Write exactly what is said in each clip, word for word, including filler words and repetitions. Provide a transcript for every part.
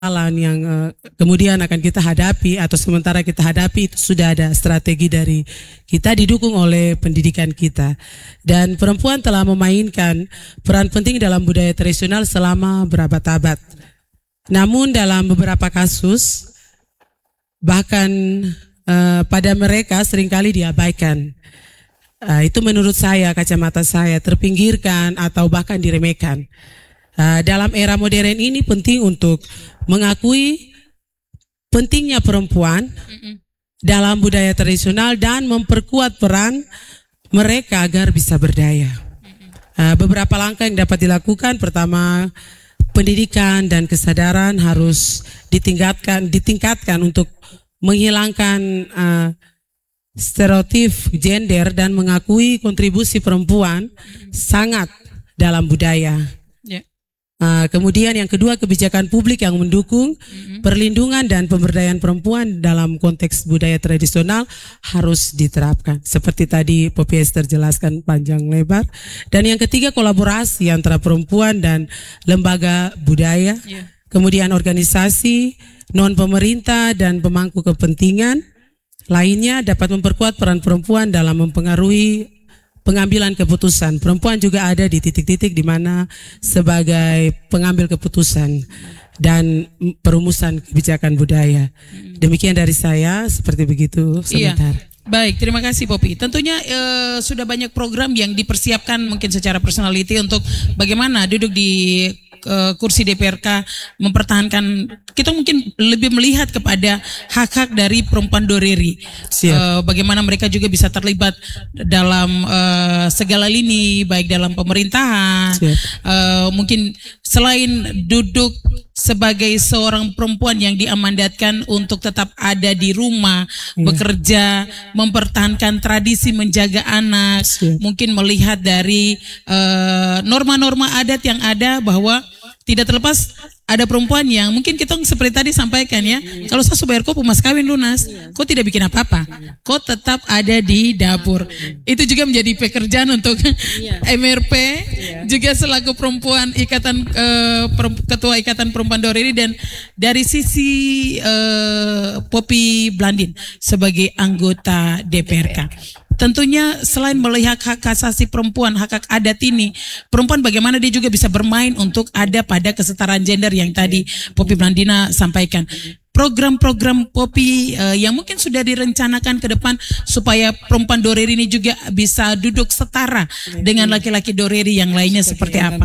yang uh, kemudian akan kita hadapi atau sementara kita hadapi itu sudah ada strategi dari kita didukung oleh pendidikan kita. Dan perempuan telah memainkan peran penting dalam budaya tradisional selama berabad-abad. Namun dalam beberapa kasus bahkan uh, pada mereka seringkali diabaikan. Uh, itu menurut saya, kacamata saya, terpinggirkan atau bahkan diremehkan. Uh, dalam era modern ini penting untuk mengakui pentingnya perempuan Mm-mm. dalam budaya tradisional dan memperkuat peran mereka agar bisa berdaya. Uh, beberapa langkah yang dapat dilakukan, pertama, pendidikan dan kesadaran harus ditingkatkan, ditingkatkan untuk menghilangkan uh, stereotip gender dan mengakui kontribusi perempuan Mm-mm. sangat dalam budaya. Uh, kemudian yang kedua, kebijakan publik yang mendukung mm-hmm. perlindungan dan pemberdayaan perempuan dalam konteks budaya tradisional harus diterapkan. Seperti tadi Poppy Esther jelaskan panjang lebar. Dan yang ketiga, kolaborasi antara perempuan dan lembaga budaya, yeah. kemudian organisasi, non-pemerintah dan pemangku kepentingan lainnya dapat memperkuat peran perempuan dalam mempengaruhi pengambilan keputusan. Perempuan juga ada di titik-titik di mana sebagai pengambil keputusan dan perumusan kebijakan budaya. Demikian dari saya, seperti begitu sebentar. Iya. Baik, terima kasih Poppy. Tentunya eh, sudah banyak program yang dipersiapkan mungkin secara personality untuk bagaimana duduk di uh, kursi D P R K mempertahankan. Kita mungkin lebih melihat kepada hak-hak dari perempuan Doreri. Uh, bagaimana mereka juga bisa terlibat dalam uh, segala lini, baik dalam pemerintahan. Uh, mungkin selain duduk sebagai seorang perempuan yang diamandatkan untuk tetap ada di rumah, yeah. bekerja, mempertahankan tradisi, menjaga anak, yeah. mungkin melihat dari uh, norma-norma adat yang ada bahwa tidak terlepas ada perempuan yang mungkin kita seperti tadi sampaikan ya, kalau saya bayar kau mas kawin lunas, kau tidak bikin apa-apa, kau tetap ada di dapur. Itu juga menjadi pekerjaan untuk M R P, juga selaku perempuan ikatan uh, ketua ikatan perempuan Doreri, dan dari sisi uh, Poppy Blandin sebagai anggota D P R K. Tentunya selain melihat hak asasi perempuan, hak-hak adat ini, perempuan bagaimana dia juga bisa bermain untuk ada pada kesetaraan gender yang tadi Poppy Blandina sampaikan. Program-program Poppy uh, yang mungkin sudah direncanakan ke depan supaya perempuan Doreri ini juga bisa duduk setara dengan laki-laki Doreri yang lainnya seperti apa?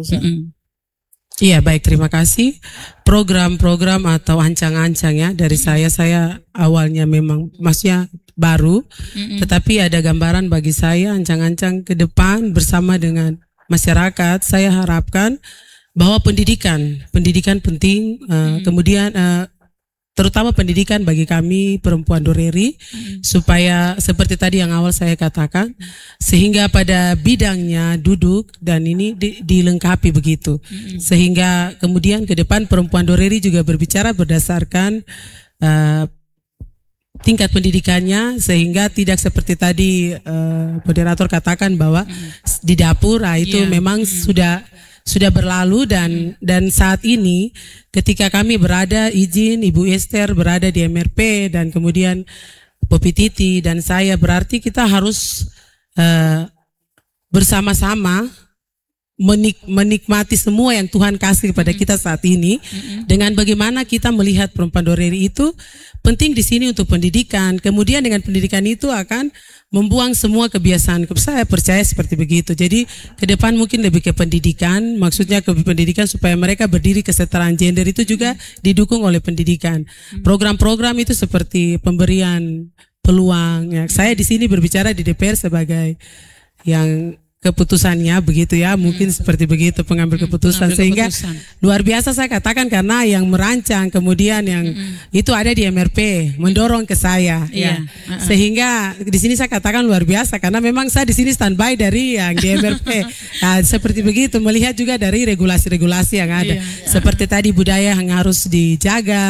Iya, baik, terima kasih. Program-program atau ancang-ancang ya dari saya, saya awalnya memang maksudnya baru, mm-hmm. tetapi ada gambaran bagi saya ancang-ancang ke depan bersama dengan masyarakat. Saya harapkan bahwa pendidikan, pendidikan penting, uh, mm-hmm. kemudian uh, terutama pendidikan bagi kami perempuan Doreri, mm-hmm. supaya seperti tadi yang awal saya katakan, sehingga pada bidangnya duduk dan ini di, dilengkapi begitu, mm-hmm. sehingga kemudian ke depan perempuan Doreri juga berbicara berdasarkan uh, tingkat pendidikannya, sehingga tidak seperti tadi uh, moderator katakan bahwa mm. di dapur, nah itu yeah. memang mm. sudah sudah berlalu, dan dan saat ini ketika kami berada izin Ibu Esther berada di M R P dan kemudian Poppy Titi dan saya, berarti kita harus uh, bersama-sama menik menikmati semua yang Tuhan kasih kepada kita saat ini, mm-hmm. dengan bagaimana kita melihat perempuan Doreri itu penting di sini untuk pendidikan. Kemudian dengan pendidikan itu akan membuang semua kebiasaan. Saya percaya seperti begitu. Jadi ke depan mungkin lebih ke pendidikan, maksudnya ke pendidikan supaya mereka berdiri kesetaraan gender itu juga didukung oleh pendidikan. Program-program itu seperti pemberian peluang. Ya, saya di sini berbicara di D P R sebagai yang keputusannya begitu ya, mungkin hmm. seperti begitu pengambil keputusan, pengambil sehingga keputusan. Luar biasa saya katakan karena yang merancang kemudian yang hmm. itu ada di M R P mendorong ke saya, yeah. ya. Sehingga di sini saya katakan luar biasa karena memang saya di sini standby dari yang di M R P. Nah, seperti begitu, melihat juga dari regulasi-regulasi yang ada, yeah. seperti tadi budaya yang harus dijaga, hmm.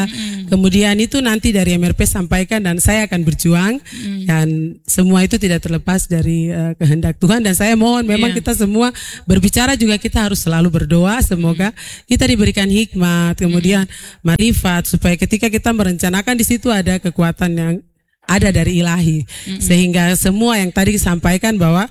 Kemudian itu nanti dari M R P sampaikan dan saya akan berjuang hmm. dan semua itu tidak terlepas dari uh, kehendak Tuhan dan saya mohon memang yeah. kita semua berbicara juga kita harus selalu berdoa semoga hmm. kita diberikan hikmat kemudian hmm. marifat supaya ketika kita merencanakan di situ ada kekuatan yang ada dari ilahi mm-hmm. sehingga semua yang tadi disampaikan bahwa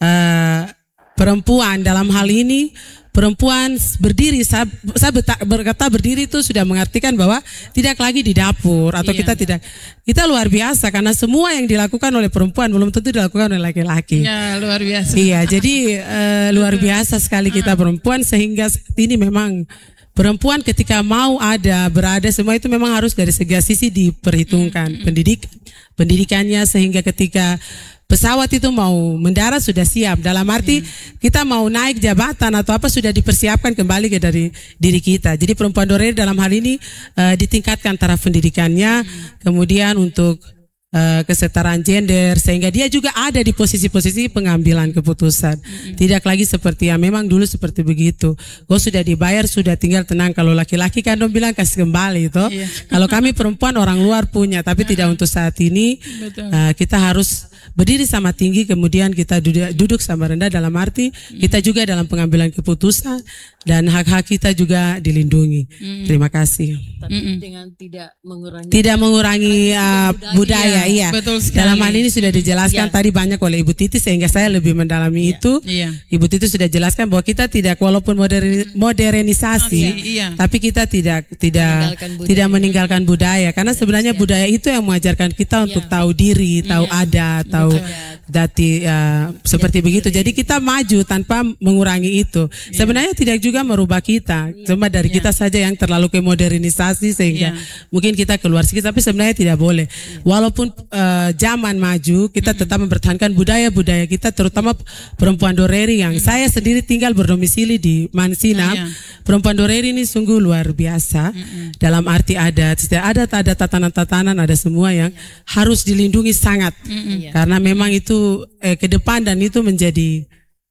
uh, perempuan dalam hal ini perempuan berdiri saya, saya berkata berdiri itu sudah mengartikan bahwa tidak lagi di dapur atau iya. kita tidak kita luar biasa karena semua yang dilakukan oleh perempuan belum tentu dilakukan oleh laki-laki. Ya, luar biasa. Iya, jadi uh, luar biasa sekali kita perempuan sehingga ini memang perempuan ketika mau ada, berada, semua itu memang harus dari segala sisi diperhitungkan. Pendidik, pendidikannya sehingga ketika pesawat itu mau mendarat sudah siap. Dalam arti kita mau naik jabatan atau apa sudah dipersiapkan kembali ke dari diri kita. Jadi perempuan Doreri dalam hal ini uh, ditingkatkan taraf pendidikannya, kemudian untuk Uh, kesetaraan gender sehingga dia juga ada di posisi-posisi pengambilan keputusan. Mm-hmm. Tidak lagi seperti yang memang dulu seperti begitu. Kau sudah dibayar sudah tinggal tenang. Kalau laki-laki kan dong bilang kasih kembali itu. Yeah. Kalau kami perempuan orang luar punya tapi uh-huh. tidak untuk saat ini. Uh, kita harus berdiri sama tinggi kemudian kita duduk, duduk sama rendah dalam arti mm-hmm. kita juga dalam pengambilan keputusan dan hak-hak kita juga dilindungi. Mm-hmm. Terima kasih. Tapi mm-hmm. dengan tidak mengurangi tidak mengurangi uh, budaya. budaya. Iya, betul sekali. Dalam hal ini sudah dijelaskan ya. Tadi banyak oleh Ibu Titi sehingga saya lebih mendalami ya. itu. Ya. Ibu Titi sudah jelaskan bahwa kita tidak walaupun moderni, modernisasi, ya. tapi kita tidak tidak meninggalkan tidak meninggalkan budaya karena sebenarnya ya. budaya itu yang mengajarkan kita untuk ya. tahu diri, tahu ya. adat, tahu dati uh, seperti ya. begitu. Jadi kita maju tanpa mengurangi itu. Ya. Sebenarnya tidak juga merubah kita, ya. cuma dari ya. kita saja yang terlalu ke modernisasi sehingga ya. mungkin kita keluar sedikit, tapi sebenarnya tidak boleh. Walaupun Uh, zaman maju kita tetap mempertahankan budaya-budaya kita terutama perempuan Doreri yang mm-hmm. saya sendiri tinggal berdomisili di Mansinap. Oh, yeah. Perempuan Doreri ini sungguh luar biasa mm-hmm. dalam arti adat, ada ada tatanan-tatanan, ada semua yang yeah. harus dilindungi sangat mm-hmm. karena memang itu eh, ke depan dan itu menjadi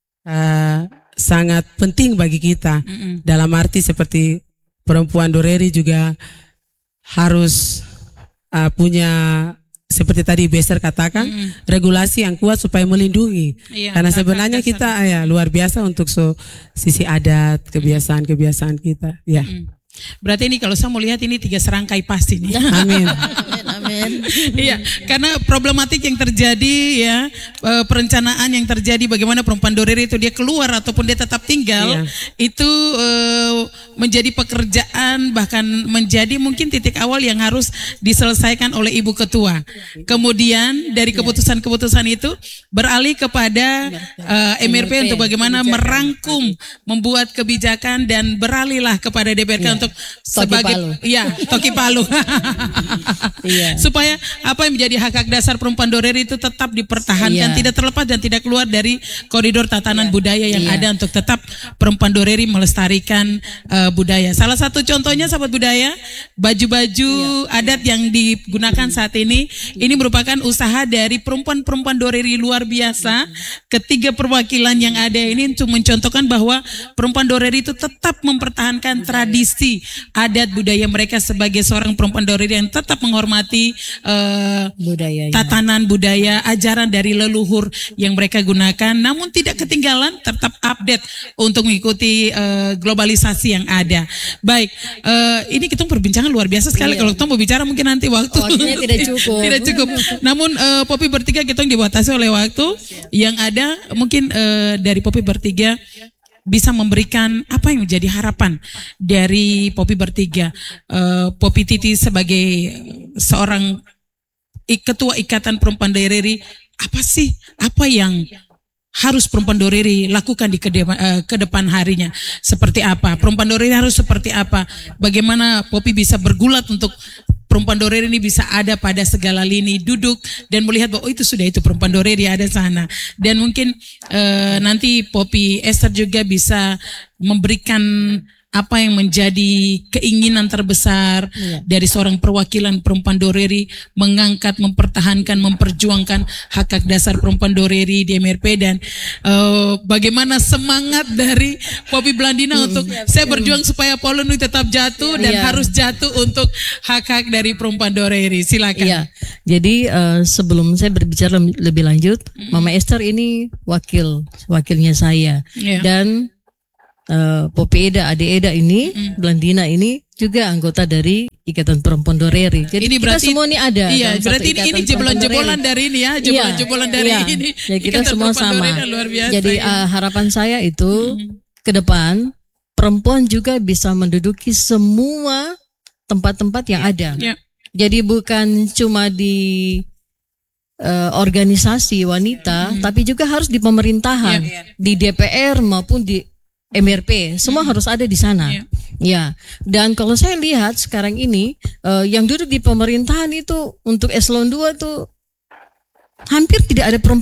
uh, sangat penting bagi kita mm-hmm. dalam arti seperti perempuan Doreri juga harus uh, punya seperti tadi Beser katakan mm. regulasi yang kuat supaya melindungi iya, karena sebenarnya kita ya luar biasa untuk so, sisi adat kebiasaan-kebiasaan kita ya. Mm. Berarti ini kalau saya mau lihat ini tiga serangkai pasti nih. Amin. Amin. Iya, karena problematik yang terjadi ya, perencanaan yang terjadi bagaimana perempuan Doreri itu dia keluar ataupun dia tetap tinggal, iya. itu uh, menjadi pekerjaan bahkan menjadi mungkin titik awal yang harus diselesaikan oleh Ibu Ketua. Kemudian dari keputusan-keputusan itu beralih kepada uh, M R P untuk bagaimana merangkum, membuat kebijakan dan beralihlah kepada D P R K iya. untuk sebagai ya Toki Palu. Iya. Supaya apa yang menjadi hak-hak dasar perempuan Doreri itu tetap dipertahankan, iya. tidak terlepas dan tidak keluar dari koridor tatanan iya. budaya yang iya. ada untuk tetap perempuan Doreri melestarikan uh, budaya. Salah satu contohnya sahabat budaya, baju-baju iya. adat yang digunakan saat ini ini merupakan usaha dari perempuan-perempuan Doreri luar biasa. Ketiga perwakilan yang ada ini untuk mencontohkan bahwa perempuan Doreri itu tetap mempertahankan tradisi adat budaya mereka sebagai seorang perempuan Doreri yang tetap menghormati uh, budaya, tatanan budaya, ajaran dari leluhur yang mereka gunakan, namun tidak ketinggalan, tetap update untuk mengikuti uh, globalisasi yang ada. Baik, uh, ini kita perbincangan luar biasa sekali. Iya. Kalau kita mau bicara mungkin nanti waktu waktunya tidak cukup. tidak cukup. Namun uh, Popi bertiga kita dibatasi oleh waktu yang ada. Mungkin uh, dari Popi bertiga bisa memberikan apa yang menjadi harapan dari Popi bertiga, uh, Popi Titi sebagai seorang ketua Ikatan Perempuan Doreri, apa sih apa yang harus perempuan Doreri lakukan di kedepan, uh, ke depan harinya? Seperti apa perempuan Doreri harus seperti apa? Bagaimana Popi bisa bergulat untuk perempuan Doreri ini bisa ada pada segala lini, duduk dan melihat bahwa oh itu sudah itu perempuan Doreri ada sana. Dan mungkin uh, nanti Popi Esther juga bisa memberikan apa yang menjadi keinginan terbesar Iya. dari seorang perwakilan perempuan Doreri mengangkat, mempertahankan, memperjuangkan hak-hak dasar perempuan Doreri di M R P, dan uh, bagaimana semangat dari Poppy Blandina untuk saya berjuang supaya Polonui tetap jatuh dan Iya. harus jatuh untuk hak-hak dari perempuan Doreri. Silakan. Iya, jadi eh, sebelum saya berbicara lem- lebih lanjut, Mama Esther ini wakil wakilnya saya, Iya. dan eh, Poppy Eda, Ade Eda ini, Blandina ini juga anggota dari Ikatan Perempuan Doreri. Jadi Ini kita berarti- semua ini ada. Iya, dalam satu berarti ini, Ikatan ini Perempuan jebolan-jebolan Doreri. dari ini ya, Iya, jebolan-jebolan dari iya. ini. Ya, kita Ikatan semua Perempuan sama. Doreri luar biasa. Jadi ya. eh, harapan saya itu ke depan perempuan juga bisa menduduki semua tempat-tempat yang ada. Ya. Jadi bukan cuma di eh, organisasi wanita, tapi juga harus di pemerintahan, Ya. di D P R maupun di M R P, semua harus ada di sana. Ya. Ya, dan kalau saya lihat sekarang ini eh, yang duduk di pemerintahan itu untuk eselon dua tuh hampir tidak ada perempuan.